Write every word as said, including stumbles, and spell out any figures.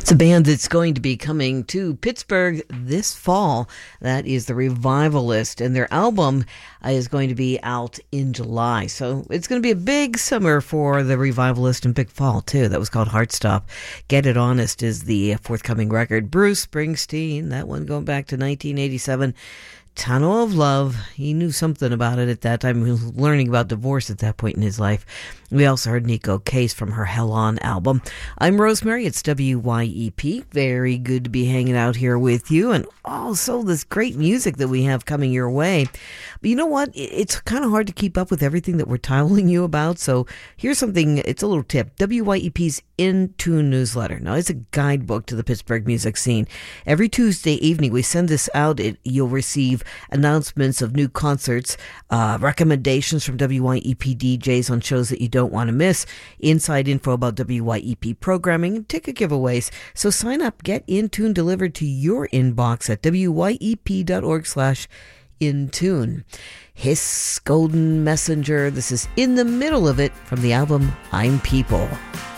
It's a band that's going to be coming to Pittsburgh this fall. That is the Revivalist, and their album is going to be out in July. So it's going to be a big summer for the Revivalist and big fall, too. That was called Heartstop. Get It Honest is the forthcoming record. Bruce Springsteen, that one going back to nineteen eighty-seven. Tunnel of Love. He knew something about it at that time. He was learning about divorce at that point in his life. We also heard Nico Case from her Hell On album. I'm Rosemary. It's W Y E P. Very good to be hanging out here with you. And also this great music that we have coming your way. But you know what? It's kind of hard to keep up with everything that we're telling you about. So here's something. It's a little tip. W Y E P's In Tune newsletter. Now, it's a guidebook to the Pittsburgh music scene. Every Tuesday evening, we send this out. It, you'll receive announcements of new concerts, uh, recommendations from W Y E P D Js on shows that you don't want to miss, inside info about W Y E P programming, and ticket giveaways. So sign up, get In Tune delivered to your inbox at W Y E P dot org slash In Tune. Hiss Golden Messenger. This is In the Middle of It from the album I'm People.